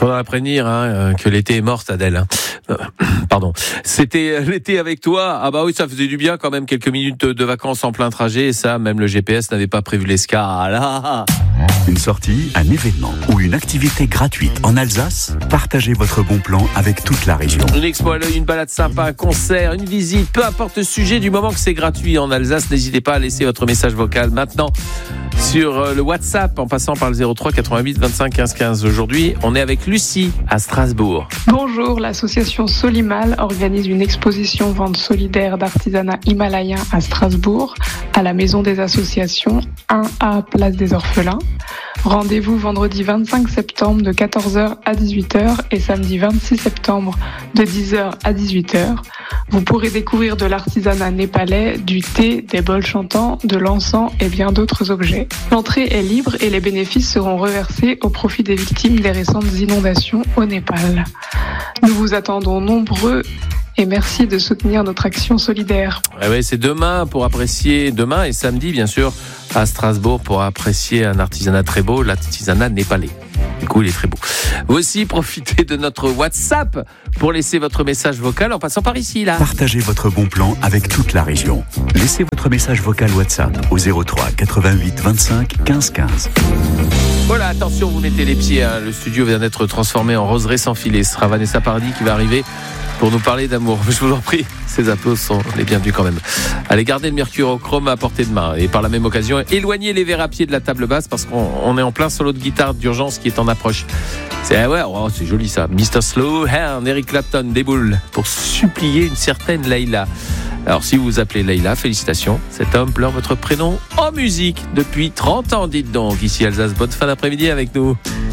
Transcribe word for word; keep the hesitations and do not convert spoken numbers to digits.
Faudra prévenir hein, que l'été est mort, Adèle. Hein. Euh, pardon. C'était l'été avec toi. Ah bah oui, ça faisait du bien quand même, quelques minutes de vacances en plein trajet. Et ça, même le G P S n'avait pas prévu l'escale. Une sortie, un événement ou une activité gratuite en Alsace, partagez votre bon plan avec toute la région. Une expo à l'œil, une balade sympa, un concert, une visite, peu importe le sujet, du moment que c'est gratuit en Alsace, n'hésitez pas à laisser votre message vocal maintenant sur le WhatsApp en passant par le zéro trois quatre-vingt-huit vingt-cinq quinze quinze. Aujourd'hui, on est avec Lucie à Strasbourg. Bonjour, l'association Solimal organise une exposition vente solidaire d'artisanat himalayen à Strasbourg, à la Maison des Associations, un A Place des Orphelins. Rendez-vous vendredi vingt-cinq septembre de quatorze heures à dix-huit heures et samedi vingt-six septembre de dix heures à dix-huit heures. Vous pourrez découvrir de l'artisanat népalais, du thé, des bols chantants, de l'encens et bien d'autres objets. L'entrée est libre et les bénéfices seront reversés au profit des victimes des récentes inondations au Népal. Nous vous attendons nombreux et merci de soutenir notre action solidaire. Ouais, ouais, c'est demain pour apprécier, demain et samedi bien sûr, à Strasbourg pour apprécier un artisanat très beau, l'artisanat népalais. Du coup, il est très beau. Vous aussi, profitez de notre WhatsApp pour laisser votre message vocal en passant par ici, là. Partagez votre bon plan avec toute la région. Laissez votre message vocal WhatsApp au zéro trois quatre-vingt-huit vingt-cinq quinze quinze. Voilà, attention, vous mettez les pieds. Hein. Le studio vient d'être transformé en roseraie sans filet. Ce sera Vanessa Paradis qui va arriver pour nous parler d'amour. Je vous en prie, ces applaudissements sont les bienvenus quand même. Allez, gardez le mercurochrome à portée de main et par la même occasion, éloignez les verres à pied de la table basse parce qu'on on est en plein solo de guitare d'urgence qui est en approche. C'est, ouais, oh, c'est joli ça. mister Slowhand, Eric Clapton déboule pour supplier une certaine Leïla. Alors si vous vous appelez Leïla, félicitations. Cet homme pleure votre prénom en musique depuis trente ans, dites donc. Ici Alsace, bonne fin d'après-midi avec nous.